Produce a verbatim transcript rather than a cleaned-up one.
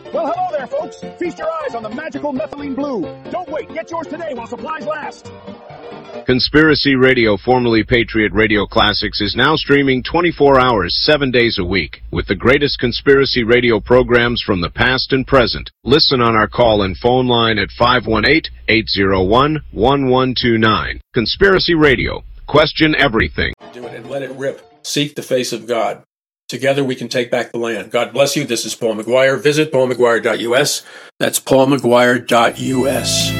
Well, hello there, folks. Feast your eyes on the magical methylene blue. Don't wait. Get yours today while supplies last. Conspiracy Radio, formerly Patriot Radio Classics, is now streaming twenty-four hours, seven days a week, with the greatest conspiracy radio programs from the past and present. Listen on our call and phone line at five one eight, eight zero one, one one two nine. Conspiracy Radio. Question everything. Do it and let it rip. Seek the face of God. Together we can take back the land. God bless you. This is Paul McGuire. Visit paul mcguire dot u s. That's paul mcguire dot u s.